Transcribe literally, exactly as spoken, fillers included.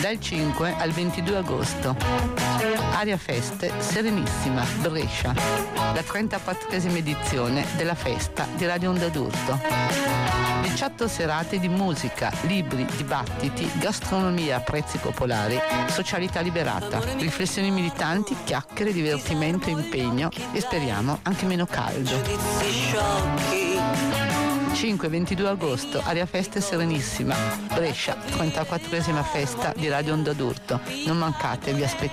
dal cinque al ventidue agosto. Aria Feste Serenissima, Brescia, la trentaquattresima edizione della festa di Radio Onda d'Urto. diciotto serate di musica, libri, dibattiti, gastronomia a prezzi popolari, socialità liberata, riflessioni militanti, chiacchiere, divertimento, impegno e speriamo anche meno caldo. cinque ventidue agosto, Aria Feste Serenissima, Brescia, trentaquattresima festa di Radio Onda d'Urto. Non mancate, vi aspettiamo.